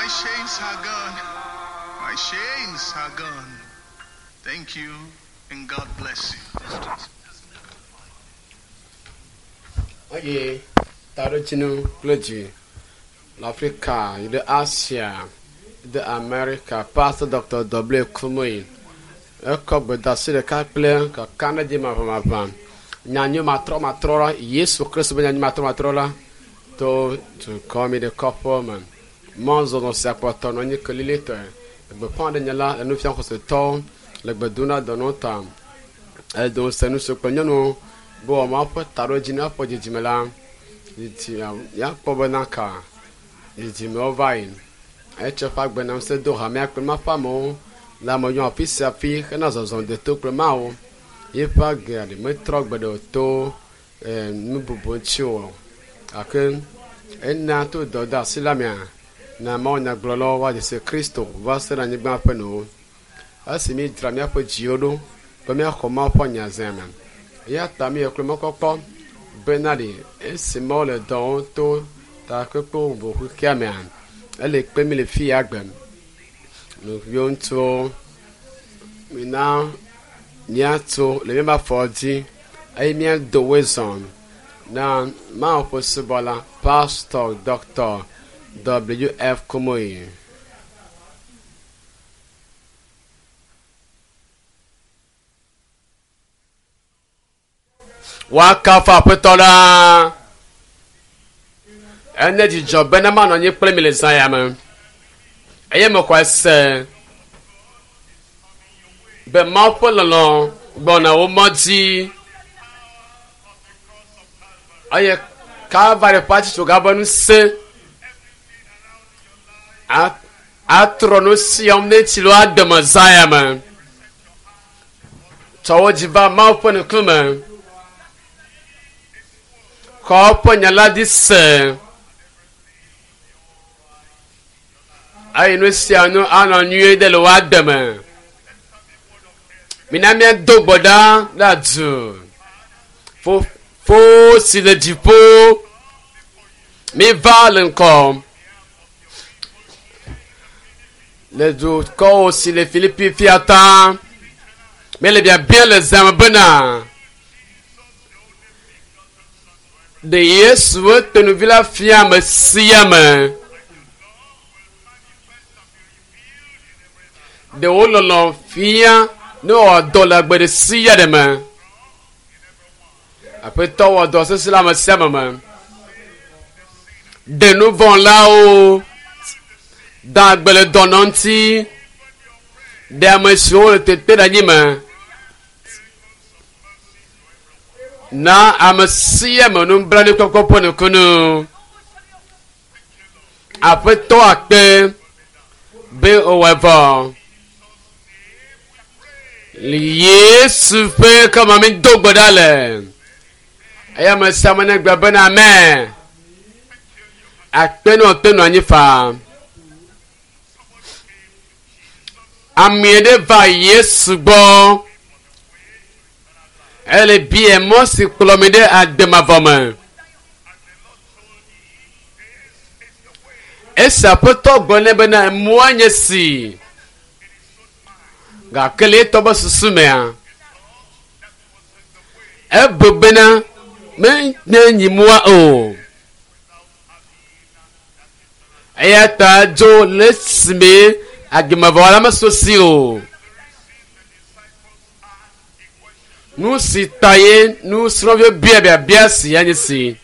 My chains are gone. My chains are gone. Thank you, and God bless you. Oye, Tarotino, Pledgy, l'Africa, de Asia, de America, Pastor Dr. W. Kumoy, Ekob Dasi de Kaple, Canada Mavavan, Nyanyo Matrola, Yesu Christ, Nyanyo Matrola, to call me the couple man. Monzo no Saquato, no Nicolita, the Pandanyala, and Nufian was the tone, like Baduna Donota, Edo Sanuso Panyano. Bo mapo taro jina po jimela ya po banaka jimelo vain eche fa gbenam se do ha me akma famo la mo yon office afi na zon de to premao ye pa gade me trok bedo to mu bubu chiwo aken enna to do da silamia na mo na glolo wa de se Kristo va se na nyigba peno asimi tramia po jiodo po me akoma po nyazemen ya tami ekromokoko benadi esimole don to ta kopo bo kiamen ele pemi le fi agbem no yonto mina niato le meba fodi ai mi do wezon na ma possible Pastor Dr. W.F. Kumoy. Wakafa petola energy job benama no nye premile sayama eyemo kwase be mapololo gbona wo moti aye Calvary party to gabonu se atrono siom ne tilo adama sayama tawojiba mapone kuma Kopo nyala disse ay no siano ana nuye de lo adama minamia dogboda ladu fo si le dipo mi valen kom le do ko si le Philippi fiata mais le bien les zambana de Yesu tenu vila fiame siyame de ololo fia no dola gbede siya de me apeto wo do se sila me siyame me de nous vont là-haut dans gbele donanti de amesho te pedanyime na amasiya manum brani kokko no kunu apeto akpe be oweva Yesu fe kama mi dogbodale aya masamana gbabana me akpe no tenu anyifa amiede va Yesu gbo elle est bien moi si clomide à demavoma et ça peut to bonebena moanye si ga kele to basusume e bobena me nyi moi o ayata jo lesme agimavola masosio nous si taillé nous serons bien si yanisi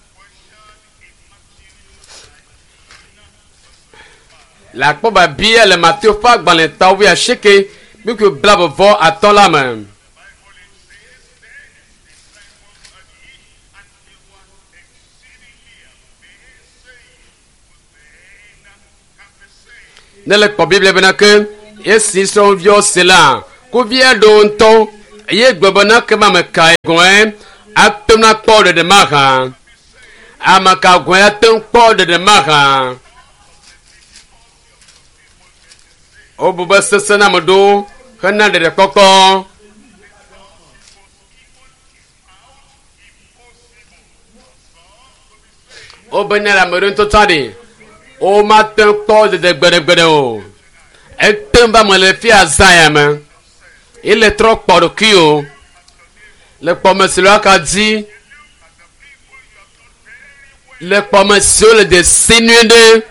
la poba bien le Matthieu fa gbalenta wi a cheke bi que blabo vo aton la même ne le po bible bena que esi son vieux cela ko bien don ton ye gbobona kema me kai gwen atona pode de maka amaka gwen aton pode de maka obuba sesana modo kana de koko obenera modo totadi O matin kpɔ dedegbeɖegbeɖe o. Ete ba me le fi azaya me. Il est trop kpɔ ɖokui o. Le kpɔme si lo aka dzi. Le kpɔme si wo le desi nyuie ɖe.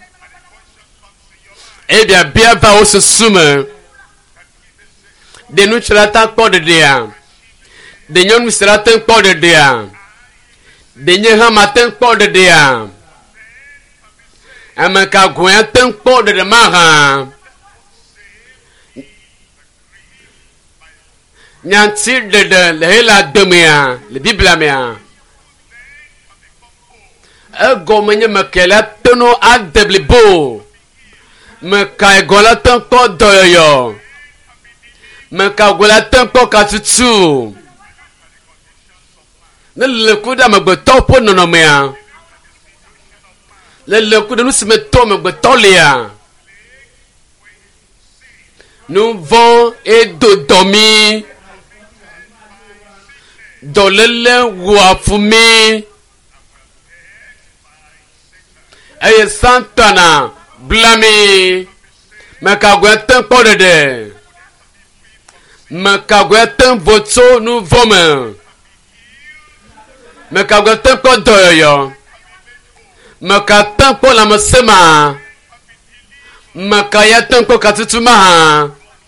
Ebia bia va wo susu me. De ŋutsu la ta kpɔ ɖeɖea. De nyɔnu si la te kpɔ ɖeɖea. De nye hã ma te kpɔ ɖeɖea. Ame ka goya te kpɔ ɖeɖe ma hã. Nyanti ɖeɖe le hela demea le Biblia mea. Egɔme nye meke la te no ade blibo. Meka ego la te kpɔ dɔyɔyɔ. Meka go la te kpɔ katutu. Ne le ku ɖe amegbetɔ ƒe nɔnɔmea. Le ku ɖe nu si me tɔ amegbetɔ lia. Nu vɔ edo dɔmi. Dɔléle wu afu mi. Eye Santana bla mi. Meka go te kpɔ ɖeɖe. Meka go te voto nu vɔ me. Meka go te kpɔ dɔyɔyɔ. Meka te kpɔ lamesema. Meka ya te kpɔ katutu ma.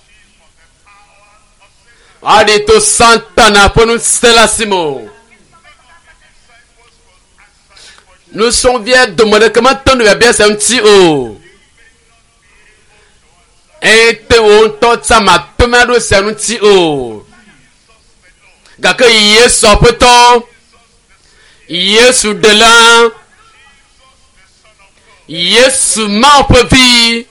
Adi to Santana ƒe nu se la simo. Nusrɔ̃via dome ɖeke mete nu biabia se ŋuti o. Ete wo ŋutɔ tsama pema ɖo se ŋuti o. Gake Yesu aƒetɔ. Yesu ɖela. Yesu Mawu ƒe vi.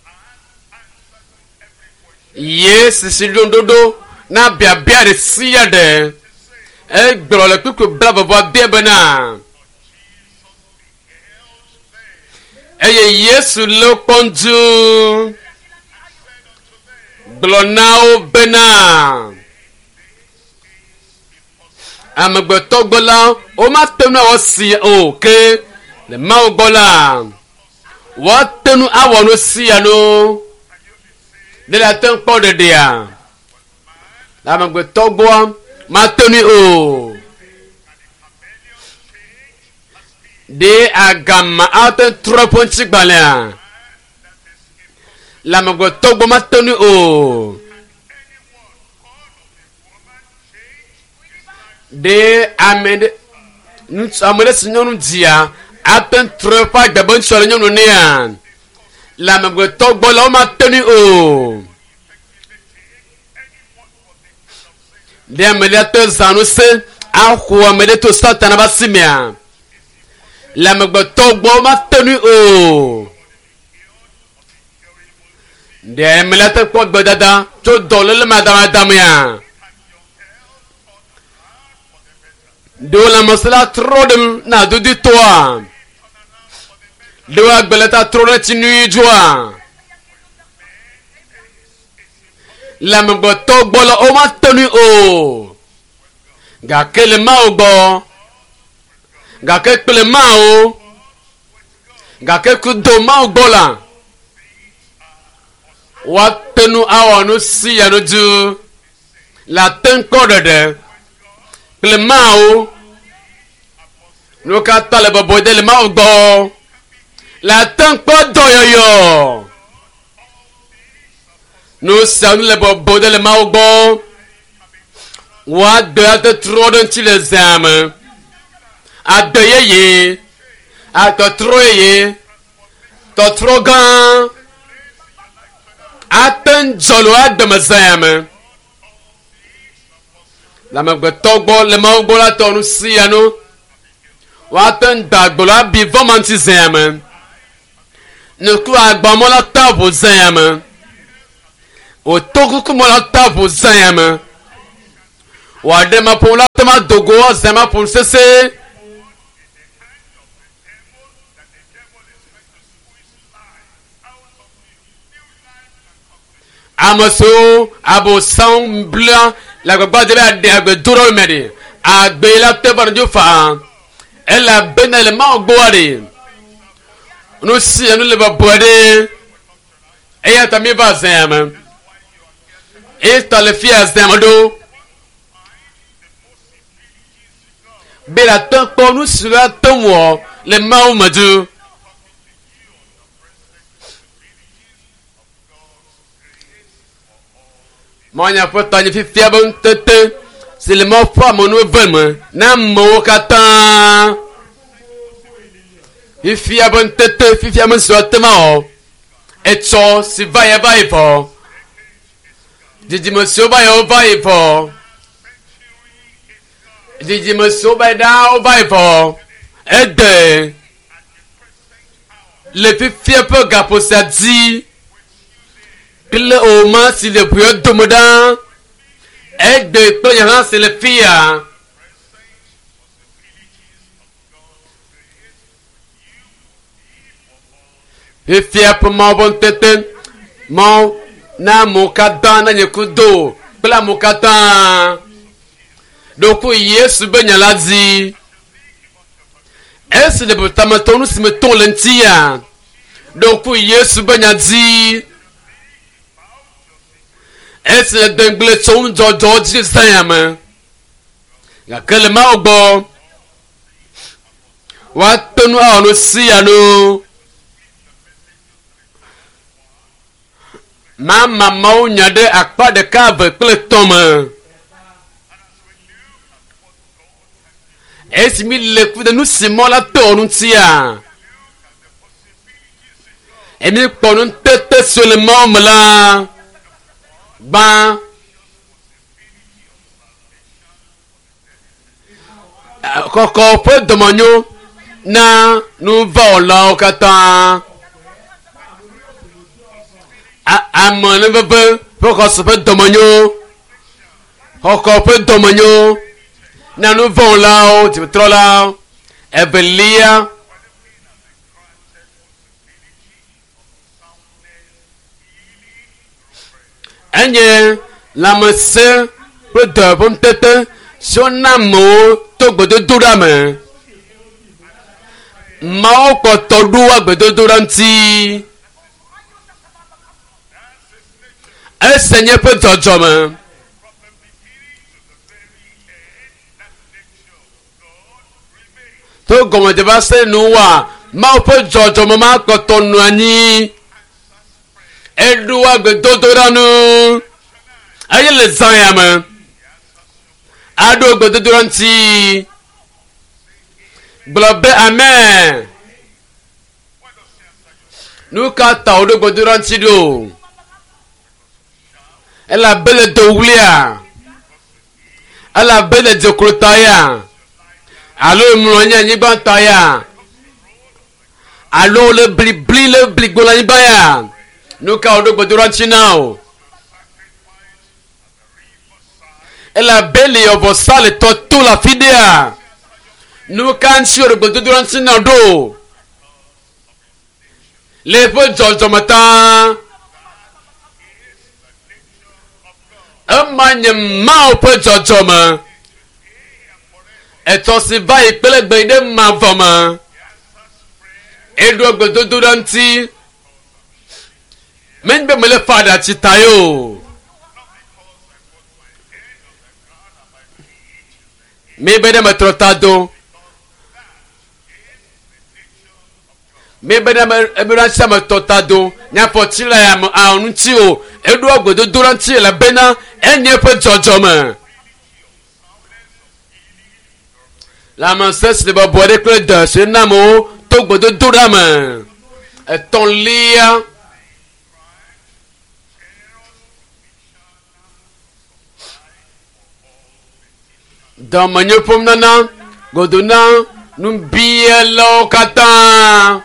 Yesu si ɖo ɖoɖo na biabia ɖe sia ɖe. Egblɔ le kpekpe bla bɔbɔ bia bena. Eye Yesu le kpɔ ŋdu. Gblɔ na wo bena. Amegbetɔ gbɔ la wo ma te nu awɔ si o ke le Mawu gbɔ la. Woate nu awɔ nu sia no. Ne la te kpɔ ɖeɖea. Le amegbetɔ gbɔ ma te nu o. De agama ate trɔ ƒe ŋutigbalẽa. Le amegbetɔ gbɔ ma te nu o. De ame ɖe si nyɔnu dzia ate trɔ ƒe agbe be ŋutsu le nyɔnu nea. Le amegbetɔ gbɔ la wo ma te nu o. De ame ɖe te zãnu se axɔ ame ɖe to Satana ba si mea. Le amegbetɔ gbɔ ma te nu o. De ame ɖe te kpɔ gbedada tso dɔléle madamadamea. Dewo le amesela trɔ ɖem na dodi toa. Dewo agbeleta trɔ ɖe tsi nyui dzoa. Le amegbetɔ gbɔ la wo ma te nu o. Gake le Mawu gbɔ. Gake kple Mawu. Gake kudo Mawu gbɔ la. Woate nu awɔ nu sia nu dzu. La te kpɔ ɖeɖe. Kple Mawu. Nu katã le bɔbɔ de le Mawu gbɔ. La te kpɔ dɔyɔyɔ. Nu sia nu le bɔbɔ de le Mawu gbɔ. Woade ate trɔ ɖe ŋuti le zea me. Ade yeye. Atɔtrɔ yeye. Tɔtrɔ gã. Ate dzɔ le ademe zea me. Le amegbetɔ gbɔ le Mawu gbɔ la tɔ nu sia nu. Woate da gbo la bi vɔma ŋuti zea me. Nuku agbamɔ la ta ʋu zea me. Woto kuku mɔ la ta ʋu zea me. Wòaɖe ma ƒo la te ma dogo zea ma ƒo sese. Ame siwo abosam bla le agbagba de be aɖe agbedoɖo me ɖe. Agbe la te ba dzo fa. Elabena le Mawu gbɔa ɖe. nous si nous le boire et à ta mi bazem et ta le fias demado bela tant pour nous sera tant le maumadu Manya potanya fi fiabon tete c'est le mot pas mon vraiment na mo katan fi fiabon tete fi fiamon sotema o etso si vai vai po didi mo so vai po didi mo so da vai po ede le fi fiapo gapo sa di le oma si le puyo domodan et de tolerance c'est le fia et fia pour mon bon tete mon na mokatan na nyekudo pela mokatan donc yesu benya lazi est le botamaton nous si mettons lentia donc yesu benya di est le dengle son George Sam ya kelma ogbo wa tonu onu si anu mama mau nyade akpa de cave ple toma est mi le ku de nous simola tonu tia et mi ponu tete sur le monde là ban koko pe domonyo na nu vola o kata amone bebe koko so pe domonyo koko pe domonyo na nu vola o ti trola evelia enye la mese pe de bon tete sona mo to gbodo dura me ma o ko to duwa gbodo dura nti esenye pe jojo me to gomo de ba se nu wa ma o pe jojo mo ma ko to nu ani Edouard Bedodoranu aye le zayama ado Bedodoranti globe amen nous kata odo Bedodoranti do ela belle doulia ela belle de krotaya allo mlonya ni bantaya allo le bli le bli golani baya nous ka odo Bedodoranti now ela belle obo sale to la fidea nous kan sur Bedodoranti now do le po jojo mata amanye ma po jojo ma eto si vai pelegbe de ma voma edo Bedodoranti men be mele father chitayo me be de matrotado me be de ebira chama totado nya potila ya anunti o edo Bedodoranti la bena enye pe jojo ma la mansesse de boire que de ce namo to Bedodoranti eton lia dans manyo pomnana godona numbielo kata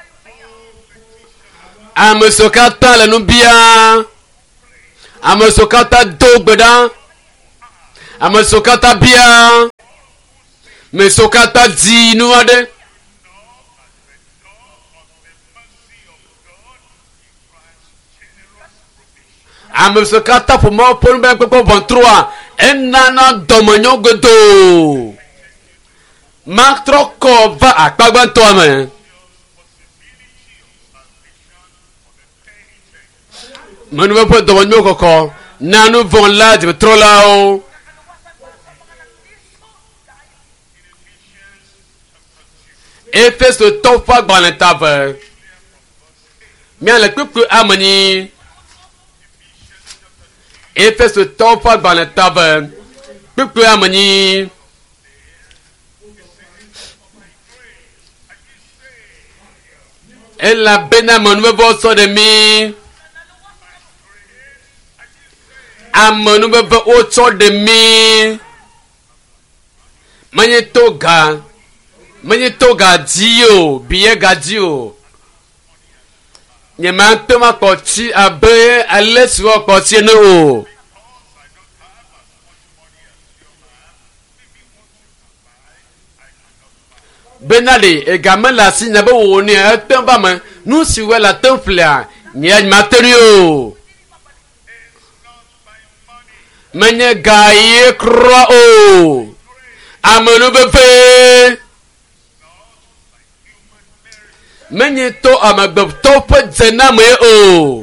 amesokata la numbia amesokata dogbeda amesokata bia mesokata dinu ade amesokata pour moi pour me ko 23 enana domonyo godo matroko va akpagbanto ame Manu va pas devant nous encore. Nanu vont là, tu trop là-haut. Efes le tofa dans la table. Mais le couple amani. Efes le tofa dans la table. Couple amani. Elle a bena mon nouveau so de mi. Mon nouveau so de mi. Manye toga dio, biye gadio. Nye mantoma koti abe aleswo koti no. Benali également la signe n'avait on est un peu bas mais nous si ouais la temple n'y a matériaux. Mais n'y gagne croix oh. Amenu bébé. Mais n'y to amagbe to peut zena mais oh.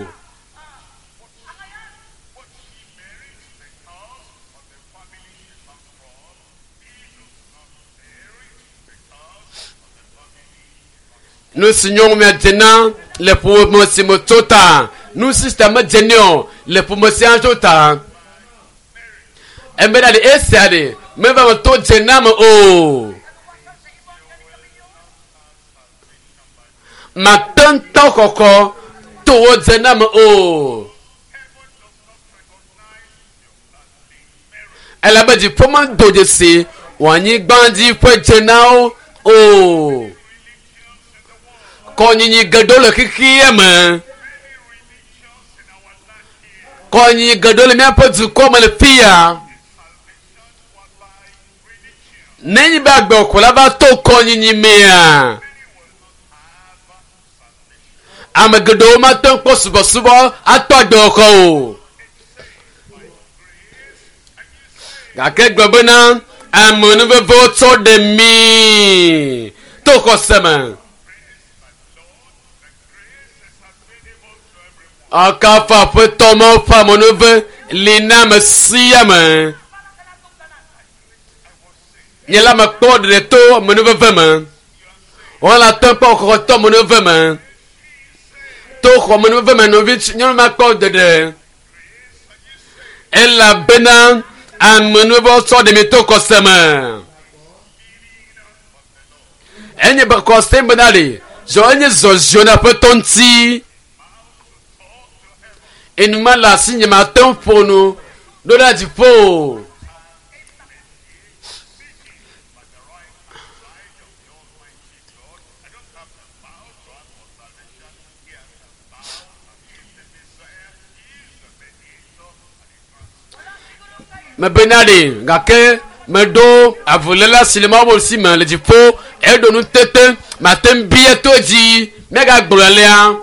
Nous signons maintenant les promotions total. Nous systématiquement les promotions total. Et maintenant les essais, même avant tout géname oh. Maintenant encore tout géname oh. Elle a dit pour moi de c'est wani bandi pour génao oh. Konyi gadole kikiyama. Konyi gadole miapo zukoma le pia. Neni bagbo kolaba to konyi nyimea. Ama gado maton ko subo ato doko. Gake gbabana amonu be voto de mi. To ko sema. Akafa peut tomber femme on veut l'ina siama. Yela ma code de to mon veut vraiment. On l'attend pas encore to mon veut vraiment. To ko mon veut vraiment novitch nyon ma code de. Elle la bena a mon veut so de meto kosema. Enye ba kosem benali. Jo enye zo jona peut tonti. Et nous m'a la signe matin pour nous. Nous l'a dit pour. Mais Benadi, gake, me do, a volé la cinéma aussi, mais le dit pour. Elle donne nous tête, matin bientôt dit, mais gak brûlé.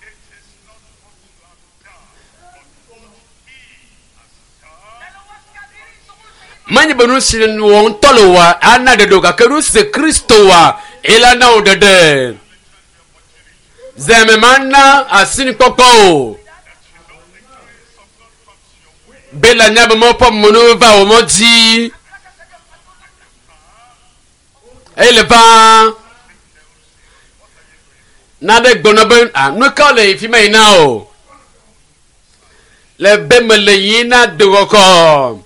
Mani banu sin won tolowa ana de doga keru se Kristowa ela na odede zeme manna asini koko bela nyaba mo pom monova o moji ele ba na de gbonoben anu ka le fi mai na o le bemele yina de goko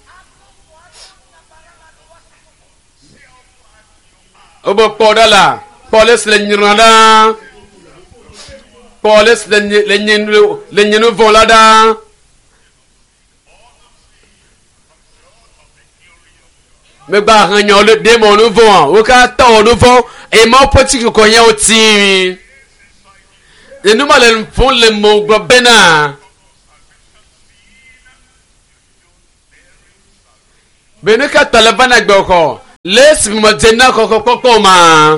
Obo podala, police lenyirada, police lenyinu volada. Me ba hanyo le démon nouveau, o ka ta o nouveau et mon petit ko yen o ti. Et nous malen font le mot bena. Benuka talabana gboko. Les mojena koko ma.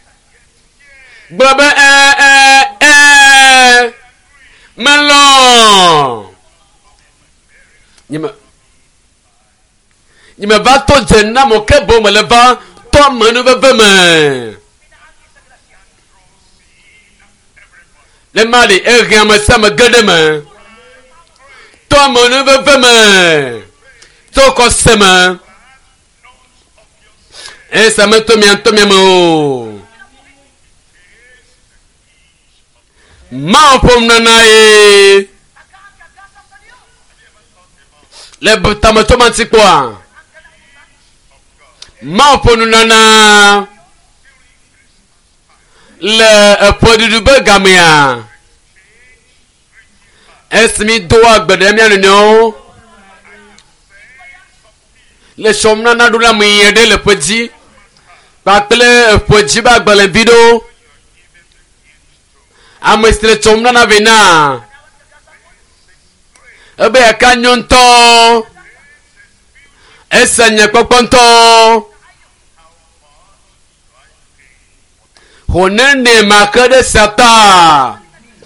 Baba Melon. Nima va to jena mo ke bo meleva to manu bebe me. Le mali e rien me sama gade me. toi mon neveu to kosema esa meto ma pom nanae le butamato mantikwa ma ponu nana le produit gamia esmi doa gbedemia no le chomna na dula miyede le petit bakle petit ba gbalen video amestre chomna na vena ebe akanyonto esanya kokponto honene makade sata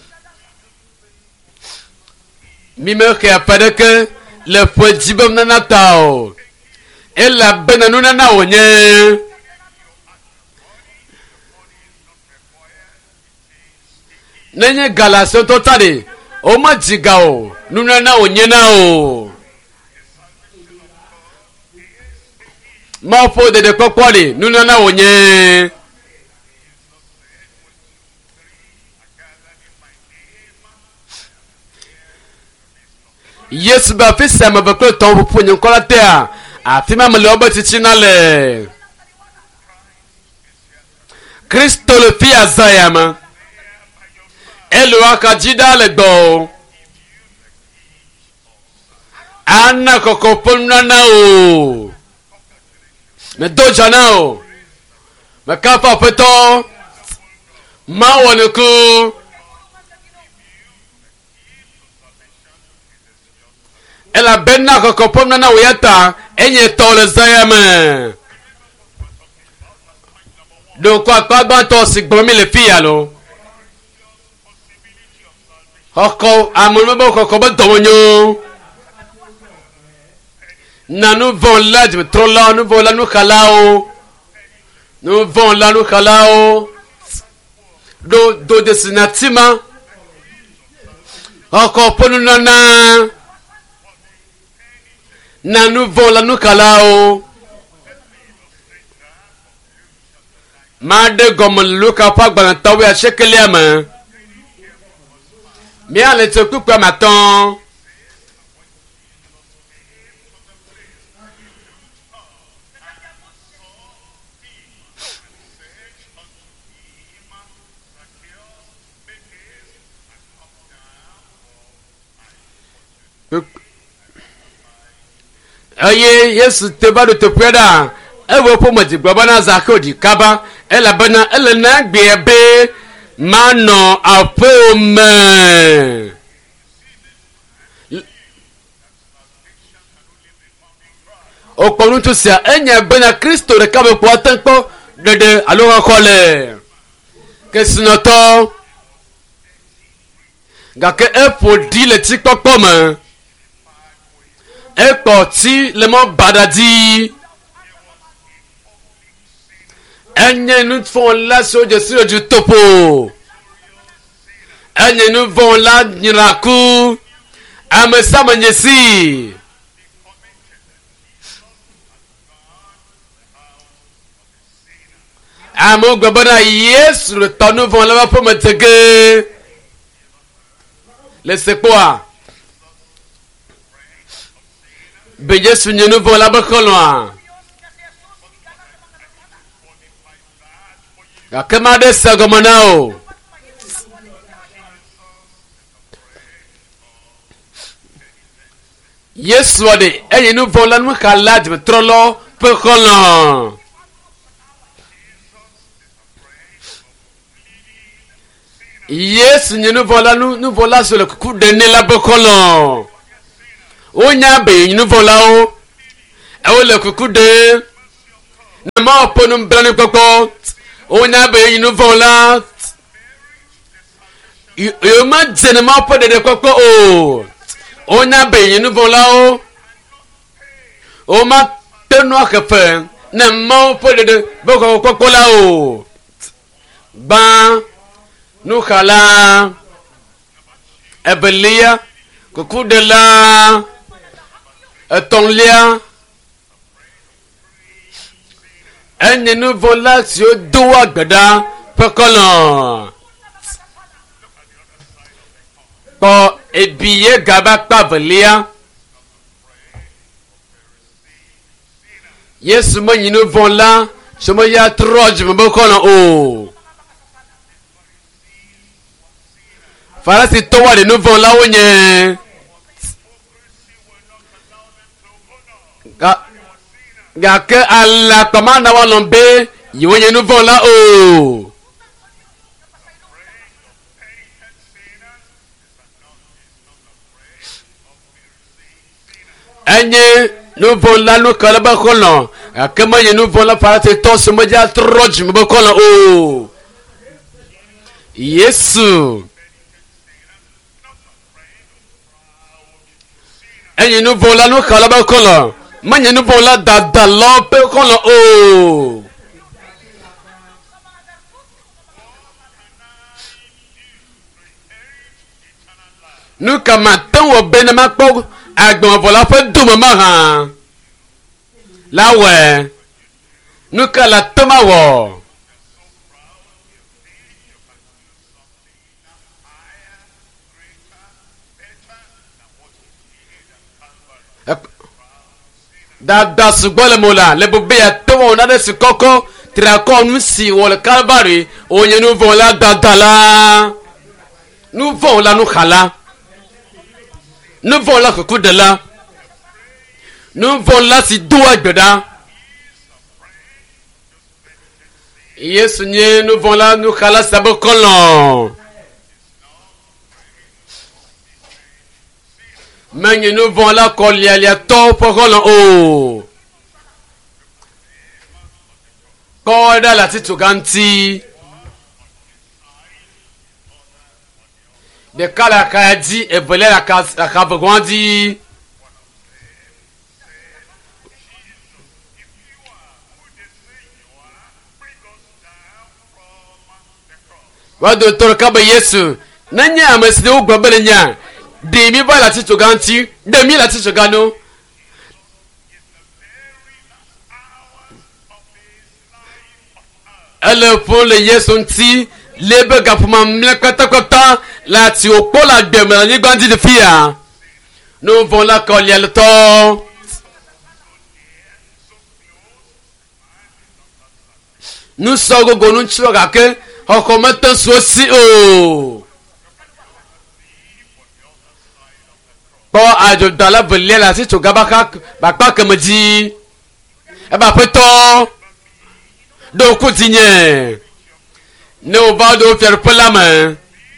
mimeke apadeke le fojibom nana tao ela benanu nana onye nenye galaso totale o majigao nunana onye na o mafo de kokole nunana onye Yesu ba fi sama ba ko ton pu nyin kola te a fi ma le oba titi na le Kristo le fi azayama elo akajida le do anna kokopon na o me do jana o me kafa peto ma wonuku ela benna kokopon na uyata enye tole zayama do kwa gba to sigbomi le fi alo hoko amulmo ko ba donyo na nous vont là trop là nous vont là nous kalao nous vont là nous kalao do desinatima hoko ponu na nous vont là nous kalao made gomo luka pa gba tawe a shekele ama mi ale te ku pa maton aye yesu te ba do te preda e wo po mati gba na zakodi di kaba e la bana e le na gbe ebe mano apome o ponu to sia enya bana Kristo de kabe po atanpo dede alo ko le ke sinoto ga ke e po di le tiktok poma e po ti le mo badadi enye nous font la soje sur du topo enye nous vont la nyiraku amesa manyesi amo gbabana yes le temps nous vont là pour me tege laissez quoi be yesu nous vont là bakolo akamade sagomanao yesu ade enye nous vont là nous kalad trolo pekolo yesu nous vont là sur le coup de nez la pekolo onya be nous vont là o le coup de na ma ponum brane koko onya be nous vont là yo ma dene ma po de koko o onya be nous vont là o ma teno akafe na ma po de boko koko la o ba nous kala ebelia Coucou de là. Ton lien. Un nouveau là sur doigt gada. Pecolon. Pour ébier gabak pavalia. Yes, moi, il nous vont là. Je me y a trop, je me becolon. Oh. Voilà, c'est toi, les nouveaux là où il y a. Gake Allah commande à l'ombe, il y a nouveau là oh. Anye nouveau là nous kalaba kolon. Comment y nouveau là par c'est toi ce modia trop je me kolon oh. Yesu. Anye nouveau là nous kalaba kolon. Manya no bola da lope kono o nu kama tan wo bena makpo agbon bola fe dum ma han lawe nu kala toma wo da ṣùgbọ́n le mo la le bo be ya to won na de si koko tira ko nu si wo le Calvary o yen nu von la dadala nu von la nu khala nu von la ko de la nu von la si do agbeda Yesu nye nu von la nu khala sabo kolon Manye nous vont là collier les top kolon oh. Koda la tituganti. De kala kadi e bele la kabogwandi. Wa docteur kaba Yesu. Nanya ameside ugbabele nya. Demi ba la tituganti, demi la titugano. Elle pour le Yesunti, lebe gapuma mlekata kota la ti opo la gbeme ni gbandi de fia. Nous vont la collier le temps. Nous sommes go nous chwa ke hokomata so si o. Bon ajo dala vele la si to gabaka bakpa kemji. E ba peto. Do kutinye. Ne o va do faire pour la main.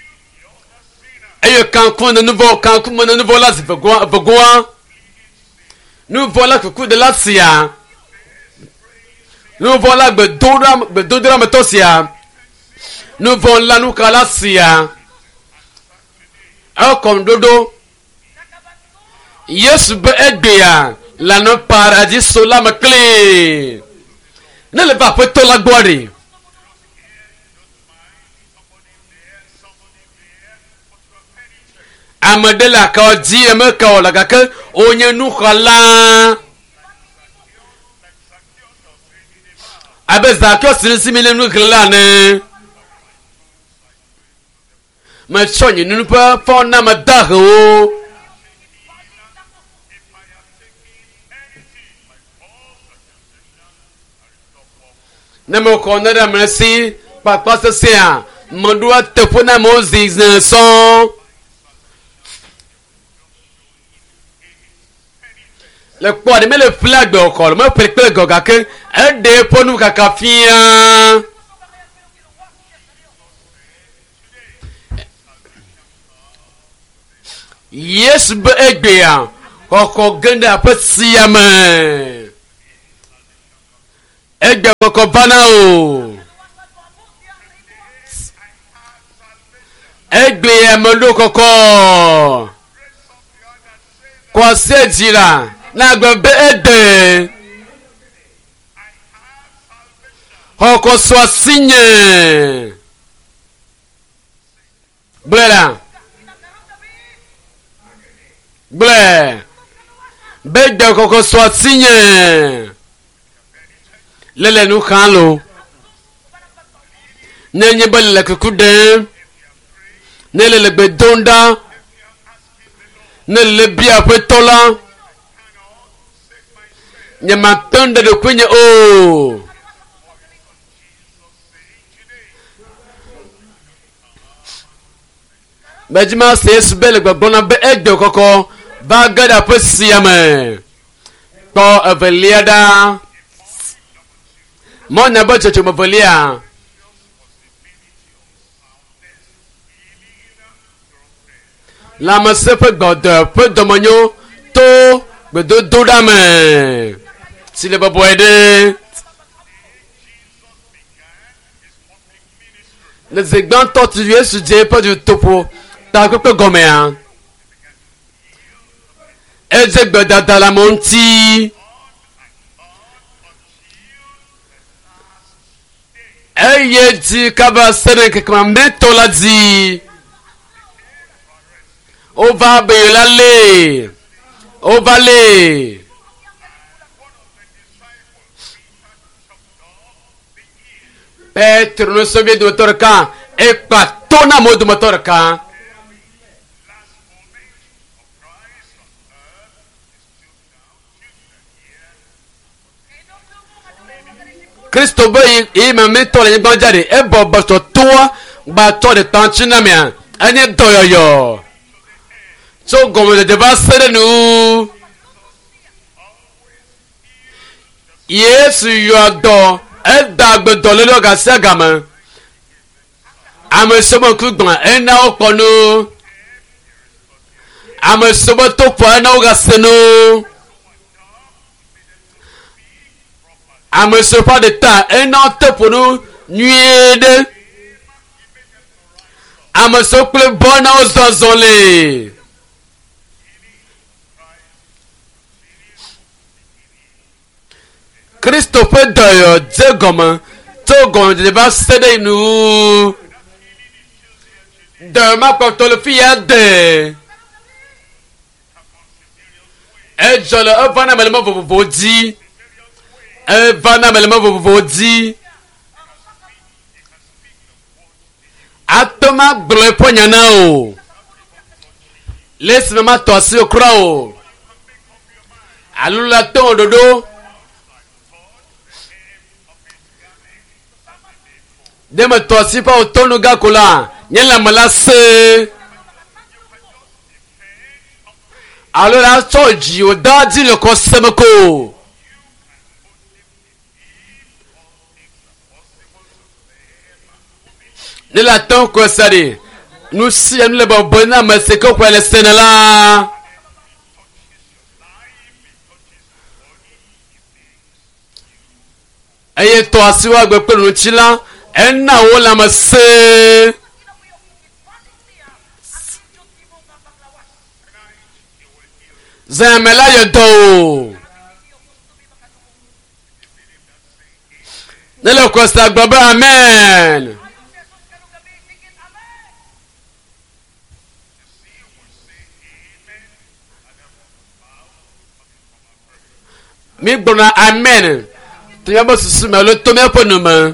Et quand on de nouveau quand on de nouveau là c'est begoin. Nous voilà que coup de la sia. Nous voilà be dodra metosia. Nous voilà nous kala sia. A comme dodo. Yesu be egbeya la no paradis sola me clé. Ne le pas peut la gloire. Amadela ka di me ka la ka onye nu khala. Abeza kyo simile nu khala ne. Ma chonye nu pa fo na ma daho. Ne me connaît merci papa c'est ça mon doit te pona Moses son le quoi de me le flag de col me prépare goga que un de ponu kakafia yes be egbea koko ganda pasiama Egbe koko bana o. Egbe emolo koko. Kwa se jira na gbe ede. Hoko so sinye. Bela. Blé. Bede koko soit signé. Lele nous kalo. Nenye bali la kukude. Nele le bedonda. Nele le bia petola. Nyamatanda de kwenye o. Bejima se bele gbona be egde koko ba gada posiame. Ko aveliada. Mon na ba cheche mo velia. La ma se pe godo pe domonyo to be do dame. Si le ba boede. Les exemples tortueux se disent pas du topo. T'as que gomé. Ezegbe dans la montie. Eye di kaba sene que comme meto la di. O va be la le. O va le. Petro no souvient de moteur quand et pas ton amour de moteur quand. Christo boy e ma meto le gbonjade e bobo so to gba to de tan chinamia ani doyoyo. So gomo de ba sere nu. Yes you are Edagbe dolelo ga segama. Ame sobo kugbon ena oponu. Ame sobo to po ena ga senu. Ame sobo de ta ena teponu nuide. Ame sople bona ozonzole. Christophe Doyo Zegoma Togon de va céder nous de ma portolofia de et je le vana melema vodi et vana melema vodi atoma bleu pognanao laisse ma toi sur crao alula ton dodo. Dema tosi pa otono gakola nyela malase alors la soji o dadi le kosemeko ne la ton ko sari nous si nous le bona mais ko kwa le senela aye to asiwa gbe pelu chila enna wola mase zamela yodo nelo kosta gbaba amen. Mi gbona amen to yabo susu me lo to me ponuma.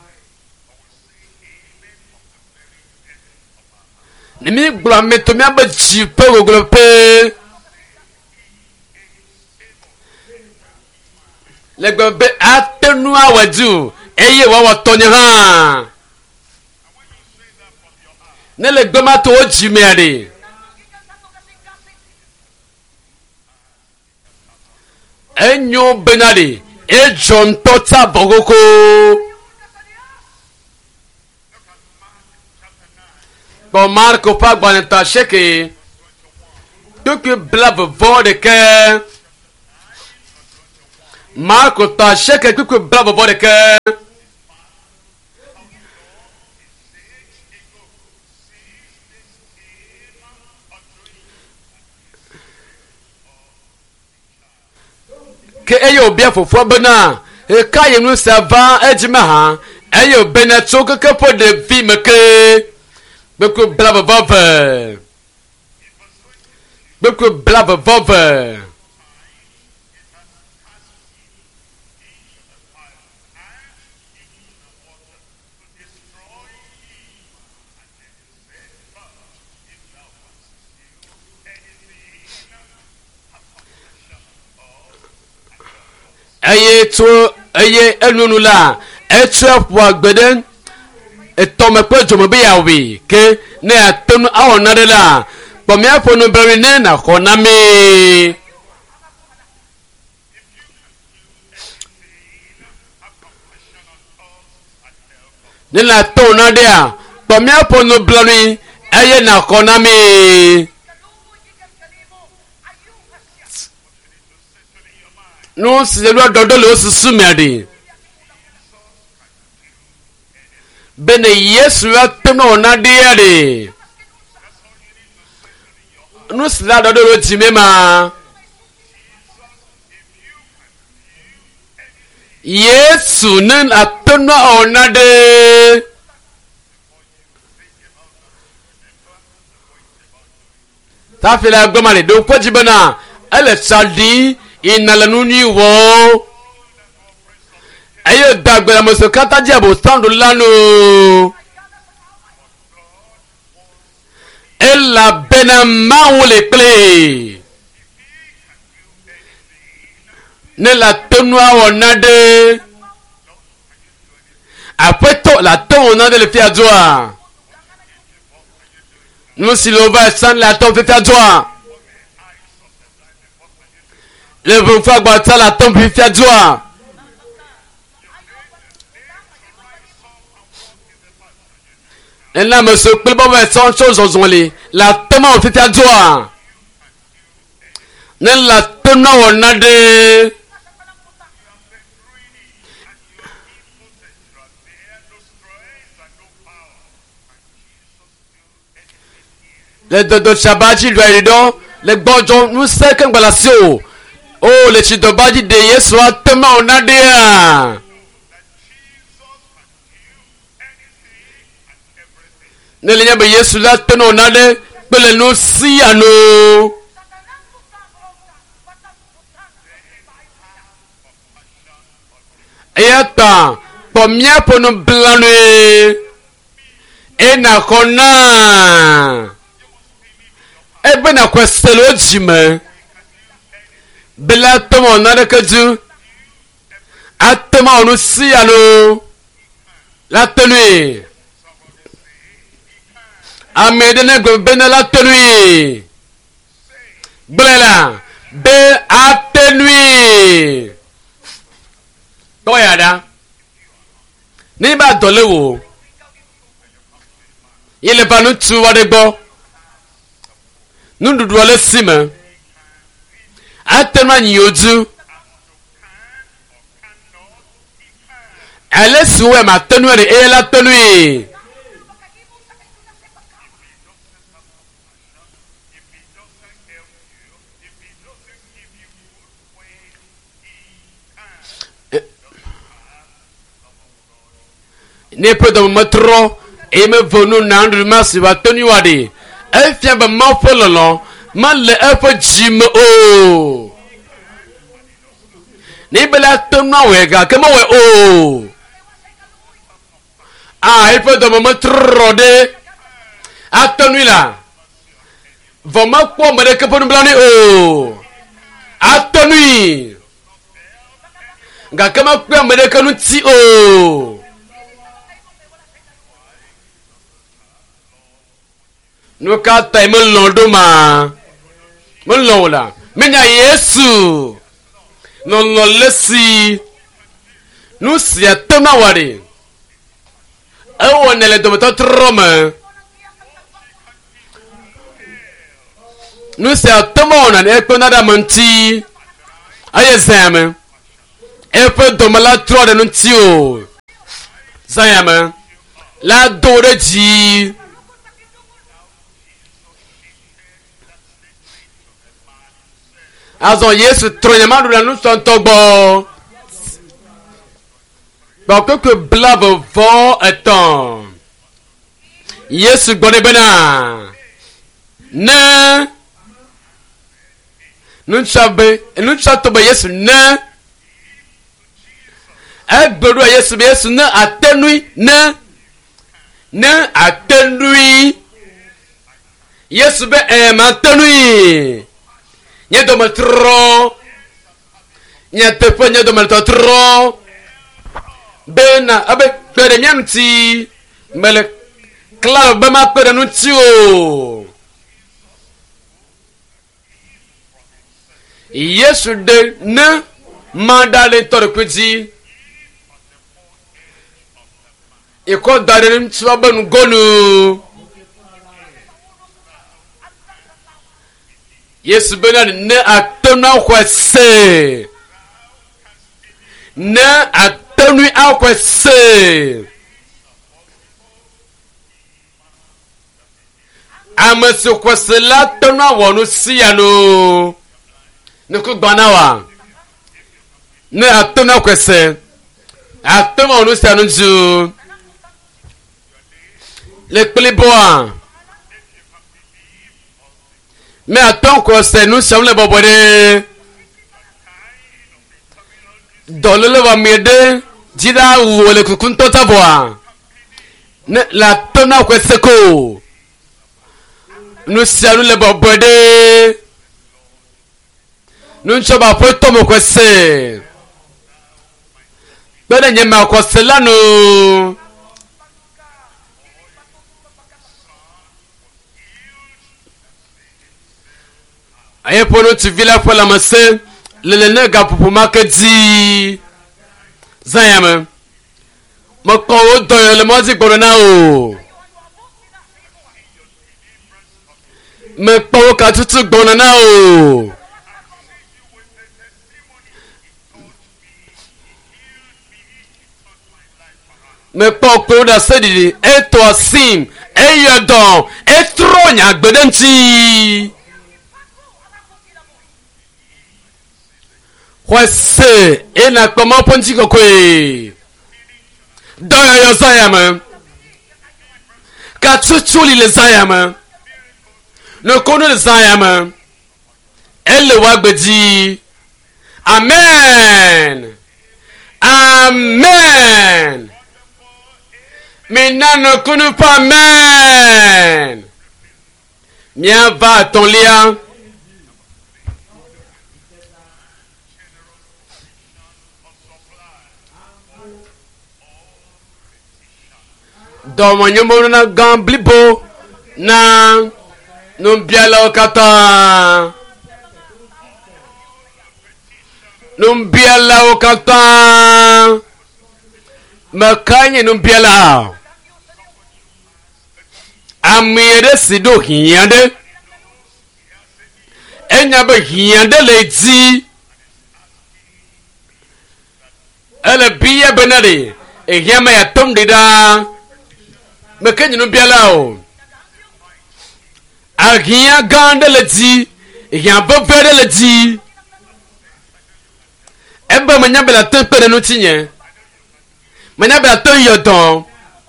Nimi gbla meto mi abaji pe gogolo pe le gbe atenu awaju eye wa woto ni han ne le gbe ma to oji mi are enyo benade e John tota bogoko. Bon Marco pas boneta cheke. Donc blave vode ke. Marco ta cheke que blave vode ke. Que ayo bien fofo bena. E kaye nu sava ejima ha. Ayo beneto que po de vie me ke. Beaucoup blabba bobbe. Beaucoup blabba blave vove. Aye enunu la etre po agbede etome pe jomo be yawe ke ne atonu awona de la po mi afonu bere ne na kona me ne la tona de a po mi afonu blani aye na kona me no se lo dodo le osusu mi ade bene yesu ateno na de ade no se la dodo lo timema yesu nen ateno ona de ta fela gbomale do ko jibana ele saldi inala nuni wo ayo dagbara moso kata jabo sound lanu ella bena maule ple ne la tonwa onade apeto la ton onade le fia joa nous si l'ova san la ton fia joa le bon fois que la tombe puis fait joie et là monsieur plus bon mais sans chose aux only la tombe on fait joie ne la tombe on a de le dodo shabaji lui don le bonjon nous c'est qu'un balasio. Oh, le chidobaji de Yesu atema onadia. Ne le nyabe Yesu la tena onade pele no si ano. Ayata pomia pono blanwe. Ena kona. Ebe na kwestelo jime. Bela tomo nada kaju atema onu si alo la tenue amede ne go bena la tenue bela be atenue toyada ni ba dolewo ile ba nu tu wade gbo nu dudu ole sima atema nyoju ale suwe ma tenu re e la tenu e ne peut de metro e me vonu nandu masi wa tenu wade e fia ba ma fololo man le e fo jim o ni bela tonu wega kemo we o il peut de metro de atenu la voma ko mbere ke ponu blani o atenu ga kama ko mbere ke nu ti o no ka tai mo londo ma mo lola menya yesu no lo lesi nu si atema wari ewo nele do to troma nu si atema ona e pe nada manti aye zame e pe do mala tro de nu ti o zayama la do de ji azon yesu tronyama do nu son togbo parce que blave vent étant yesu gbone bena ne nuncha to be Yesu na egberu Yesu be Yesu na atenui na atenui Yesu be atenui nye do matro nye tepo nye do matro bena abe pere nyamti mele claro be ma pere nunti o Yesu de na mandale torkwiti iko dare ntwa banu gonu Yesu bena ne atonu akwese ne atonu akwese amaso kwese la tonu awonu siano ne ko gbanawa ne atonu akwese atonu awonu siano nju le pleboa mais attends que c'est nous sommes les bobodés dans le va m'aider dira ou le kukunto taboa la tona que c'est ko nous sommes les bobodés nous sommes pas pour tomber que c'est ben n'y a pas que là nous aye pono tu vila pour la masse le nega pour marketi zayama mako do le mozi corona o me po ka tutu corona o me po ko da sedi e to sim e yodon e tronya gbedanti Wese ena koma ponti kokwe doyo yo zayama ka chuchuli le zayama no kono le zayama elle wagbedi amen amen maintenant ne kono pas amen mien va à ton lien Domo nyombo na gamblibo na numbiala okata makanye numbiala amire sido hiyande enyabe hiyande leji ele biya benade ehyama ya tomdida mekanyi no biala o agia gande leti ya bobere leti emba manya bela tepere no tinye manya bela to yodon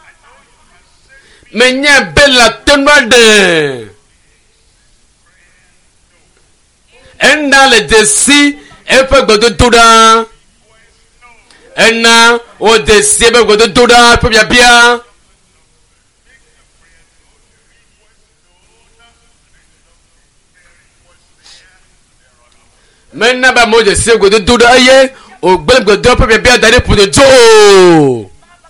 manya bela tenwade enda le desi efe godo toda enna o desi efe godo toda pe bia maintenant ba mo de se go de do aye o gbem go do pe bia dare pour de jo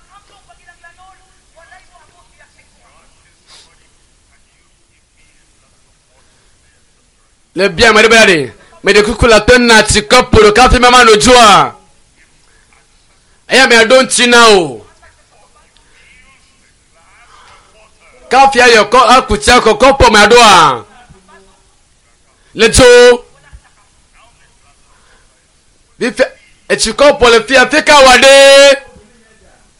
le bien ma de mais de kukula tonna ti kopo lo ka fi mama no joa aya me don ti na o ka fi ayo ko akutia ko kopo ma do a le jo bife echiko pole fia fika wade